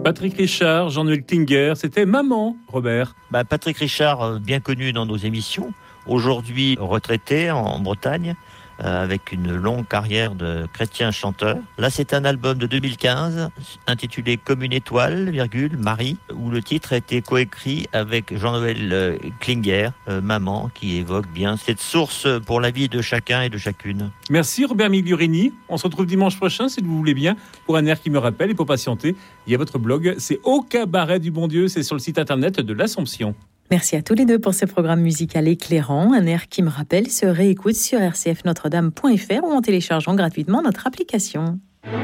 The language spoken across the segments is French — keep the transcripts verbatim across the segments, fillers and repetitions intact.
Patrick Richard, Jean-Noël Klinger, c'était Maman, Robert. Bah, Patrick Richard, bien connu dans nos émissions, aujourd'hui retraité en Bretagne, euh, avec une longue carrière de chrétien chanteur. Là, c'est un album de deux mille quinze, intitulé Comme une étoile, virgule, Marie, où le titre a été coécrit avec Jean-Noël Klinger, euh, Maman, qui évoque bien cette source pour la vie de chacun et de chacune. Merci Robert Migliorini. On se retrouve dimanche prochain, si vous voulez bien, pour un air qui me rappelle. Et pour patienter, il y a votre blog, c'est Au Cabaret du Bon Dieu, c'est sur le site internet de l'Assomption. Merci à tous les deux pour ce programme musical éclairant. Un air qui me rappelle se réécoute sur r c f notre dame point f r ou en téléchargeant gratuitement notre application.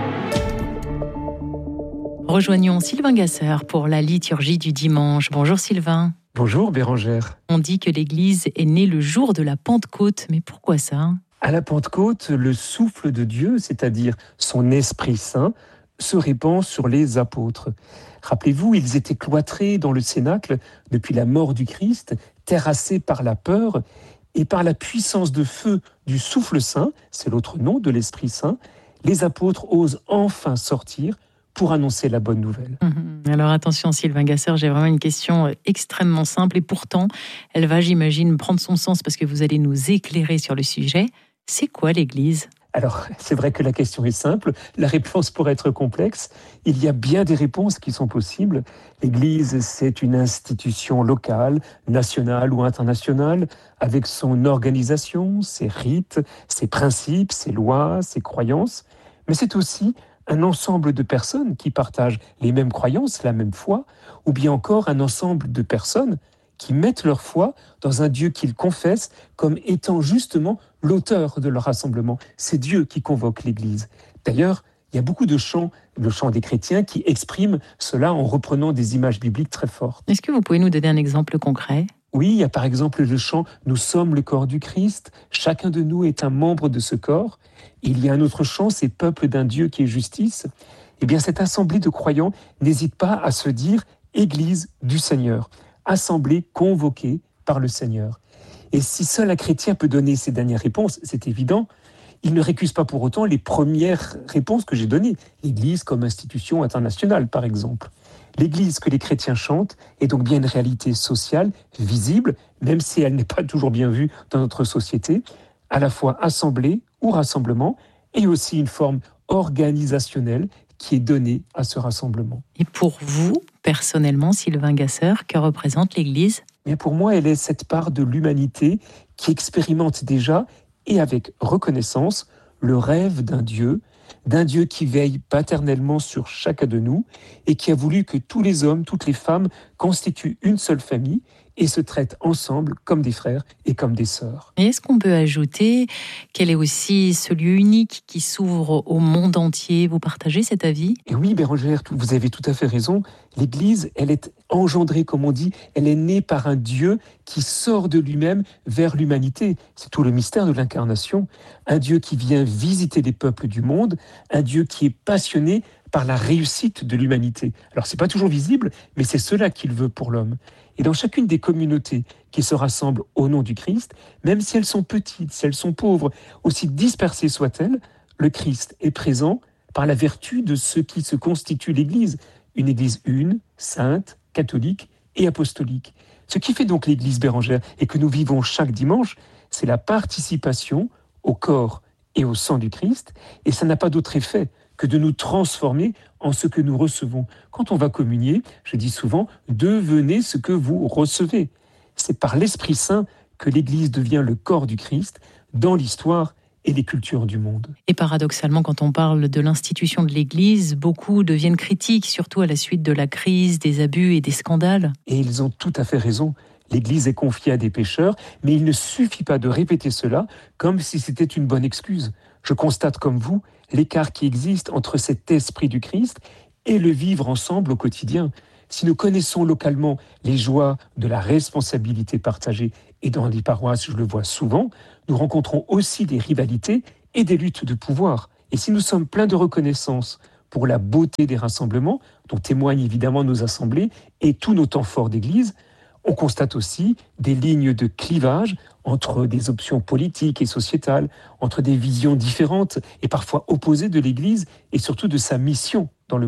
Rejoignons Sylvain Gasser pour la liturgie du dimanche. Bonjour Sylvain. Bonjour Bérangère. On dit que l'Église est née le jour de la Pentecôte, mais pourquoi ça ? À la Pentecôte, le souffle de Dieu, c'est-à-dire son Esprit Saint, se répand sur les apôtres. Rappelez-vous, ils étaient cloîtrés dans le cénacle depuis la mort du Christ, terrassés par la peur et par la puissance de feu du souffle saint, c'est l'autre nom de l'Esprit Saint, les apôtres osent enfin sortir pour annoncer la bonne nouvelle. Mmh. Alors attention Sylvain Gasser, j'ai vraiment une question extrêmement simple et pourtant elle va, j'imagine, prendre son sens parce que vous allez nous éclairer sur le sujet. C'est quoi l'Église ? Alors, c'est vrai que la question est simple, la réponse pourrait être complexe. Il y a bien des réponses qui sont possibles. L'Église, c'est une institution locale, nationale ou internationale, avec son organisation, ses rites, ses principes, ses lois, ses croyances. Mais c'est aussi un ensemble de personnes qui partagent les mêmes croyances, la même foi, ou bien encore un ensemble de personnes qui mettent leur foi dans un Dieu qu'ils confessent comme étant justement l'auteur de leur rassemblement. C'est Dieu qui convoque l'Église. D'ailleurs, il y a beaucoup de chants, le chant des chrétiens, qui expriment cela en reprenant des images bibliques très fortes. Est-ce que vous pouvez nous donner un exemple concret ? Oui, il y a par exemple le chant « Nous sommes le corps du Christ, chacun de nous est un membre de ce corps ». Il y a un autre chant, c'est « Peuple d'un Dieu qui est justice ». Eh bien, cette assemblée de croyants n'hésite pas à se dire « Église du Seigneur ». Assemblée convoquée par le Seigneur. Et si seul un chrétien peut donner ces dernières réponses, c'est évident, il ne récuse pas pour autant les premières réponses que j'ai données. L'Église comme institution internationale, par exemple. L'Église que les chrétiens chantent est donc bien une réalité sociale, visible, même si elle n'est pas toujours bien vue dans notre société, à la fois assemblée ou rassemblement, et aussi une forme organisationnelle qui est donnée à ce rassemblement. Et pour vous, personnellement, Sylvain Gasser, que représente l'Église ? Mais pour moi, elle est cette part de l'humanité qui expérimente déjà, et avec reconnaissance, le rêve d'un Dieu, d'un Dieu qui veille paternellement sur chacun de nous et qui a voulu que tous les hommes, toutes les femmes constituent une seule famille et se traitent ensemble comme des frères et comme des sœurs. Et est-ce qu'on peut ajouter qu'elle est aussi ce lieu unique qui s'ouvre au monde entier ? Vous partagez cet avis ? Et oui, Bérangère, vous avez tout à fait raison. L'Église, elle est engendrée, comme on dit, elle est née par un Dieu qui sort de lui-même vers l'humanité. C'est tout le mystère de l'incarnation. Un Dieu qui vient visiter les peuples du monde, un Dieu qui est passionné par la réussite de l'humanité. Alors, c'est pas toujours visible, mais c'est cela qu'il veut pour l'homme. Et dans chacune des communautés qui se rassemblent au nom du Christ, même si elles sont petites, si elles sont pauvres, aussi dispersées soient-elles, le Christ est présent par la vertu de ce qui se constitue l'Église. Une Église une, sainte, catholique et apostolique. Ce qui fait donc l'Église Bérangère et que nous vivons chaque dimanche, c'est la participation au corps et au sang du Christ, et ça n'a pas d'autre effet que de nous transformer en ce que nous recevons. Quand on va communier, je dis souvent, devenez ce que vous recevez. C'est par l'Esprit Saint que l'Église devient le corps du Christ dans l'histoire et les cultures du monde. Et paradoxalement, quand on parle de l'institution de l'Église, beaucoup deviennent critiques, surtout à la suite de la crise, des abus et des scandales. Et ils ont tout à fait raison. L'Église est confiée à des pécheurs, mais il ne suffit pas de répéter cela comme si c'était une bonne excuse. Je constate comme vous l'écart qui existe entre cet esprit du Christ et le vivre ensemble au quotidien. Si nous connaissons localement les joies de la responsabilité partagée, et dans les paroisses, je le vois souvent, nous rencontrons aussi des rivalités et des luttes de pouvoir. Et si nous sommes pleins de reconnaissance pour la beauté des rassemblements, dont témoignent évidemment nos assemblées et tous nos temps forts d'église, on constate aussi des lignes de clivage entre des options politiques et sociétales, entre des visions différentes et parfois opposées de l'Église et surtout de sa mission dans le monde.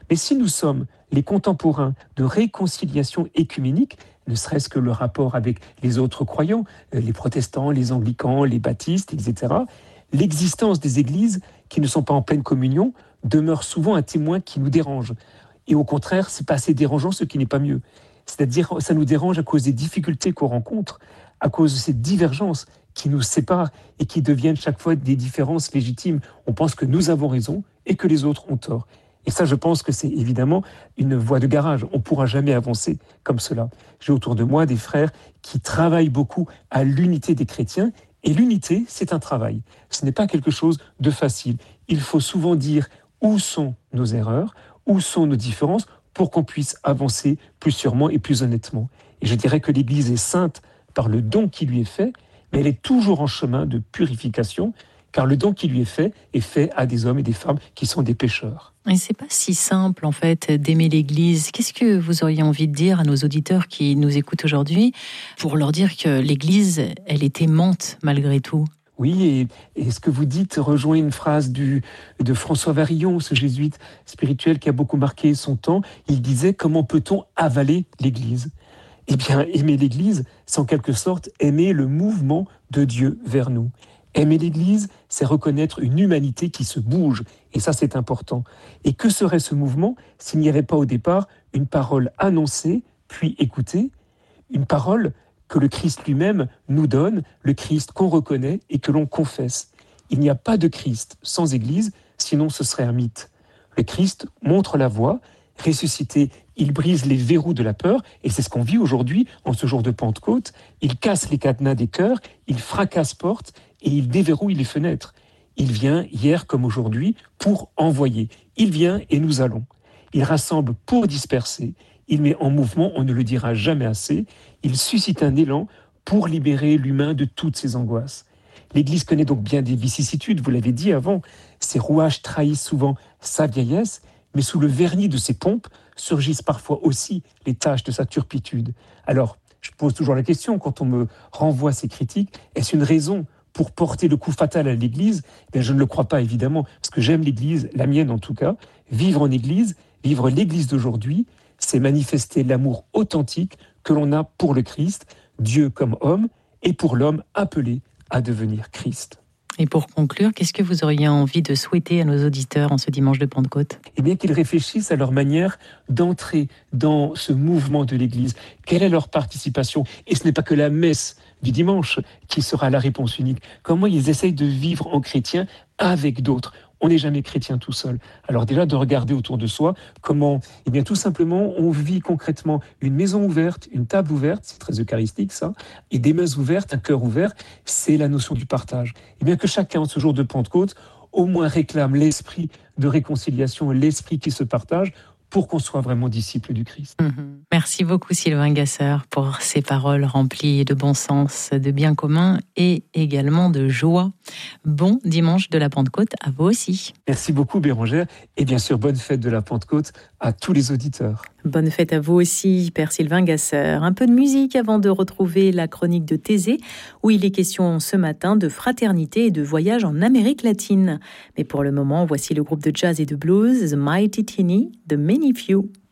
Mais si nous sommes les contemporains de réconciliation écuménique, ne serait-ce que le rapport avec les autres croyants, les protestants, les anglicans, les baptistes, et cetera, l'existence des églises qui ne sont pas en pleine communion demeure souvent un témoin qui nous dérange. Et au contraire, c'est pas assez dérangeant, ce qui n'est pas mieux. C'est-à-dire, ça nous dérange à cause des difficultés qu'on rencontre, à cause de ces divergences qui nous séparent et qui deviennent chaque fois des différences légitimes. On pense que nous avons raison et que les autres ont tort. Et ça, je pense que c'est évidemment une voie de garage. On ne pourra jamais avancer comme cela. J'ai autour de moi des frères qui travaillent beaucoup à l'unité des chrétiens. Et l'unité, c'est un travail. Ce n'est pas quelque chose de facile. Il faut souvent dire où sont nos erreurs, où sont nos différences, pour qu'on puisse avancer plus sûrement et plus honnêtement. Et je dirais que l'Église est sainte par le don qui lui est fait, mais elle est toujours en chemin de purification, car le don qui lui est fait est fait à des hommes et des femmes qui sont des pécheurs. Et c'est pas si simple, en fait, d'aimer l'Église. Qu'est-ce que vous auriez envie de dire à nos auditeurs qui nous écoutent aujourd'hui pour leur dire que l'Église, elle est aimante malgré tout? Oui, et, et ce que vous dites rejoint une phrase du, de François Varillon, ce jésuite spirituel qui a beaucoup marqué son temps. Il disait « Comment peut-on avaler l'Église ?» Eh bien, aimer l'Église, c'est en quelque sorte aimer le mouvement de Dieu vers nous. Aimer l'Église, c'est reconnaître une humanité qui se bouge, et ça c'est important. Et que serait ce mouvement s'il n'y avait pas au départ une parole annoncée, puis écoutée, une parole que le Christ lui-même nous donne, le Christ qu'on reconnaît et que l'on confesse. Il n'y a pas de Christ sans Église, sinon ce serait un mythe. Le Christ montre la voie, ressuscité, il brise les verrous de la peur, et c'est ce qu'on vit aujourd'hui, en ce jour de Pentecôte. Il casse les cadenas des cœurs, il fracasse portes, et il déverrouille les fenêtres. Il vient, hier comme aujourd'hui, pour envoyer. Il vient et nous allons. Il rassemble pour disperser. Il met en mouvement, on ne le dira jamais assez. Il suscite un élan pour libérer l'humain de toutes ses angoisses. L'Église connaît donc bien des vicissitudes, vous l'avez dit avant. Ses rouages trahissent souvent sa vieillesse, mais sous le vernis de ses pompes surgissent parfois aussi les taches de sa turpitude. Alors, je pose toujours la question, quand on me renvoie ces critiques, est-ce une raison pour porter le coup fatal à l'Église? Ben, je ne le crois pas, évidemment, parce que j'aime l'Église, la mienne en tout cas. Vivre en Église, vivre l'Église d'aujourd'hui, c'est manifester l'amour authentique que l'on a pour le Christ, Dieu comme homme, et pour l'homme appelé à devenir Christ. Et pour conclure, qu'est-ce que vous auriez envie de souhaiter à nos auditeurs en ce dimanche de Pentecôte? Eh bien, qu'ils réfléchissent à leur manière d'entrer dans ce mouvement de l'Église. Quelle est leur participation? Et ce n'est pas que la messe du dimanche qui sera la réponse unique. Comment ils essayent de vivre en chrétien avec d'autres? On n'est jamais chrétien tout seul. Alors déjà, de regarder autour de soi comment, eh bien, tout simplement, on vit concrètement une maison ouverte, une table ouverte, c'est très eucharistique ça, et des mains ouvertes, un cœur ouvert, c'est la notion du partage. Eh bien, que chacun, en ce jour de Pentecôte, au moins réclame l'esprit de réconciliation et l'esprit qui se partage pour qu'on soit vraiment disciple du Christ. Mmh. Merci beaucoup Sylvain Gasser pour ces paroles remplies de bon sens, de bien commun et également de joie. Bon dimanche de la Pentecôte à vous aussi. Merci beaucoup Bérangère et bien sûr bonne fête de la Pentecôte à tous les auditeurs. Bonne fête à vous aussi, Père Sylvain Gasser. Un peu de musique avant de retrouver la chronique de Thésée, où il est question ce matin de fraternité et de voyage en Amérique latine. Mais pour le moment, voici le groupe de jazz et de blues, The Mighty Teeny, The Many Few.